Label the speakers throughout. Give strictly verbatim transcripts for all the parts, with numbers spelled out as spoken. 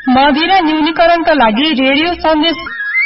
Speaker 1: मदिरा न्यूनीकरणका लागि रेडियो सन्देश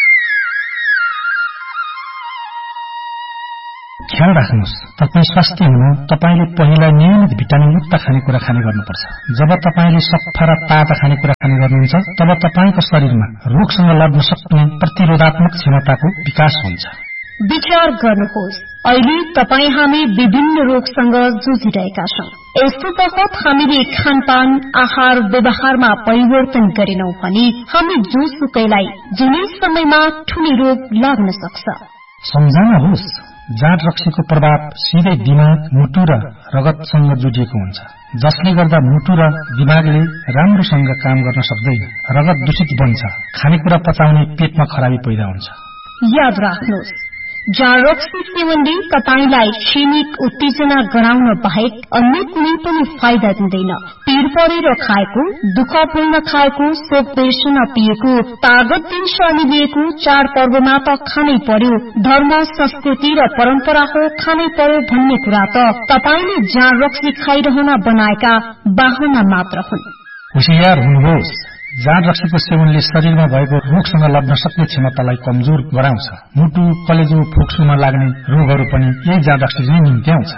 Speaker 2: ख्याल राख्नुहोस्। तपाई स्वास्थ्य हुनु तपाईले पहिला नियमित भिटामिन युक्त खानेकुरा खाने गर्नुपर्छ। जब तपाईले सफा र ताजा खानेकुरा खाने गर्नुहुन्छ तब तपाईको शरीरमा रोगसँग लड्न सक्ने प्रतिरोधात्मक क्षमताको विकास हुन्छ।
Speaker 3: विचार गर्नुहोस्, अहिले तपाई हामी विभिन्न रोगसँग जुझिरहेका छौं। यस्तो बखत हामीले खानपान आहार व्यवहारमा परिवर्तन गरेनौं भने हामी जोसुकैलाई जुनै समयमा ठूलो रोग लाग्न सक्छ।
Speaker 2: सम्झनुहोस्, जाँड रक्सीको प्रभाव सिधै दिमाग, मुटु र रगतसँग जोडिएको हुन्छ, जसले गर्दा मुटु र दिमागले राम्रोसँग काम गर्न सक्दैन। रगत दूषित बन्छ, खानेकुरा पचाउने पेटमा खराबी पैदा हुन्छ।
Speaker 3: याद राख्नुहोस्, जाँड रक्सी सेवनले तपाईलाई क्षणिक उत्तेजना गराउन बाहेक अन्य कुनै पनि फाइदा दिँदैन। पीर परेर खाएको, दुःख भुल्न खाएको, शोक बेर्सन पिएको, तागत दिन्छ अनि लिएको चाडपर्वमा त खानै पर्यो, धर्म संस्कृति र परम्परा हो खानै पर्यो भन्ने कुरा त तपाईले जाँड रक्सी खाइरहन बनाएका बाहना मात्र हुन्।
Speaker 2: होशियार हुनुहोस्, जाँड रक्सीको सेवनले शरीरमा भएको रोगसँग लड्न सक्ने क्षमतालाई कमजोर गराउँछ। मुटु, कलेजो, फोक्सोमा लाग्ने रोगहरू पनि यही जाँड रक्सीले निम्ति आउँछ।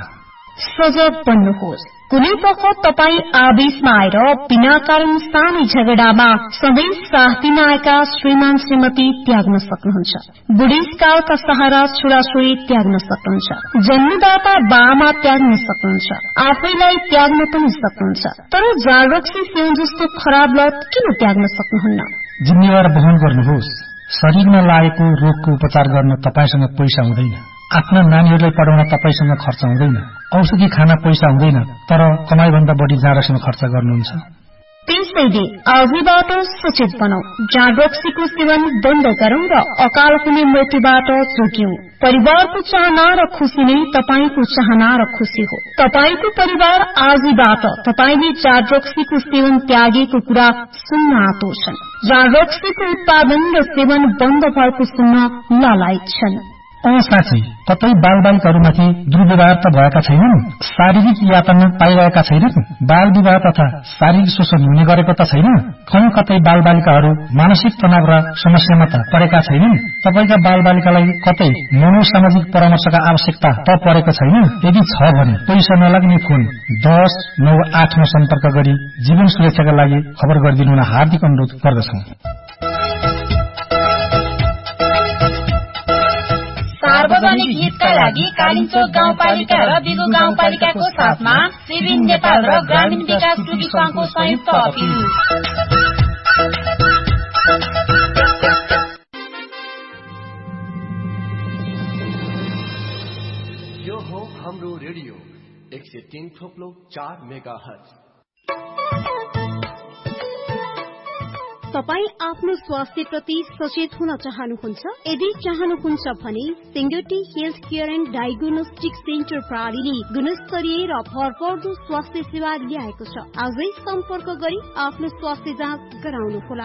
Speaker 3: सजग बन्नुहोस्। कुनै बखत तपाई आवेशमा आएर बिना कारण सानै झगडामा सधैँ साथ दिन आएका श्रीमान श्रीमती त्याग्न सक्नुहुन्छ। बुढेसकालका सहारा छोराछोरी त्याग्न सक्नुहुन्छ। जन्मदाता बाआमा त्याग्न सक्नुहुन्छ। आफैलाई त्याग्न पनि सक्नुहुन्छ। तर जाँड रक्सी सेवन जस्तो खराब लत किन त्याग्न सक्नुहुन्न?
Speaker 2: जिम्मेवार वहन गर्नुहोस्। शरीरमा लागेको रोगको उपचार गर्न तपाईसँग पैसा हुँदैन। आफ्ना नानीहरूलाई पढाउन तपाईसँग खर्च हुँदैन। औषधि खान पैसा हुँदैन, तर कमाईभन्दा बढी जाँड रक्सीमा खर्च गर्नुहुन्छ।
Speaker 3: त्यसैले आजैबाट सचेत बनाऊ। जाँड रक्सीको सेवन बन्द गरौं र अकाल हुने मृत्युबाट जोगियौं। परिवारको चाहना र खुशी नै तपाईको चाहना र खुशी हो। तपाईको परिवार आजैबाट तपाईले जाँड रक्सीको सेवन त्यागेको कुरा सुन्न आतुर छन्। जाँड रक्सीको उत्पादन र सेवन बन्द भएको सुन्न लालायत छन्।
Speaker 2: अँ साँच्चै, कतै बालबालिकाहरूमाथि दुर्व्यवहार त भएका छैनन्? शारीरिक यातना पाइरहेका छैनन्? बाल विवाह तथा शारीरिक शोषण हुने गरेको त छैन? कहीँ कतै बालबालिकाहरू मानसिक तनाव र समस्यामा त परेका छैनन्? तपाईका बालबालिकालाई कतै मनोसामाजिक परामर्शका आवश्यकता त परेको छैन? यदि छ भने पैसा नलाग्ने फोन दस नौ आठमा सम्पर्क गरी जीवन सुरक्षाका लागि खबर गरिदिनु हुन हार्दिक अनुरोध गर्दछौं।
Speaker 4: सार्वजनिक हितका लागि कालिचोक गाउँपालिका र बिगु गाउँपालिकाको साथमा सिभिन नेपाल र ग्रामीण विकास टुकी संघको संयुक्त अपिल।
Speaker 5: यो हो हाम्रो रेडियो एक सय तीन थोप्लो चार मेगा हर्ज।
Speaker 3: तपाई आफ्नो स्वास्थ्य प्रति सचेत हुन चाहनुहुन्छ? यदि चाहनुहुन्छ भने Singati health care and diagnostic centre प्रणालीले गुणस्तरीय र भरपर्दो स्वास्थ्य सेवा ल्याएको छ। आजै सम्पर्क गरी आफ्नो स्वास्थ्य जाँच गराउनुहोला।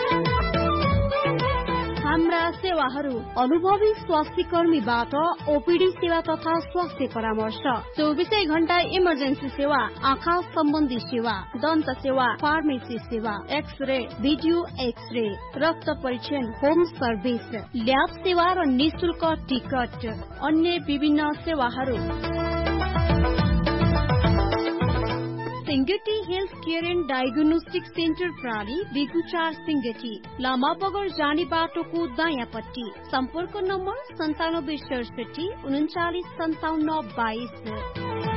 Speaker 3: हाम्रा सेवाहरू अनुभवी स्वास्थ्य कर्मीबाट ओपीडी सेवा तथा स्वास्थ्य परामर्श, चौबिसै घण्टा इमर्जेन्सी सेवा, आँखा सम्बन्धी सेवा, दन्त सेवा, फार्मेसी सेवा, एक्सरे, भिडियो एक्सरे, रक्त परीक्षण, होम सर्भिस, ल्याब सेवा र निशुल्क टिकट, अन्य विभिन्न सेवाहरू। Singati health care and diagnostic centre प्रणाली बेगुचार सिंगटी लामा बगर जाने बाटोको दायाँपट्टि। सम्पर्क नम्बर सन्तानब्बे सडसठी उन्चालिस सन्ताउन्न बाइस।